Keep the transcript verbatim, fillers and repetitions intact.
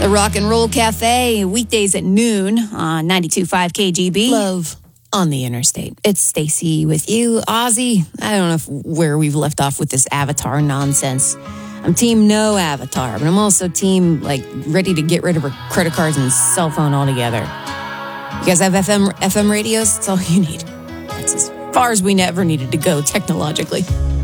The Rock and Roll Cafe, weekdays at noon on ninety-two point five K G B. Love on the interstate. It's Stacy with you, Ozzy. I don't know if, where we've left off with this Avatar nonsense. I'm team no Avatar, but I'm also team, like, ready to get rid of our credit cards and cell phone altogether. You guys have F M F M radios? That's all you need. That's as far as we never needed to go technologically.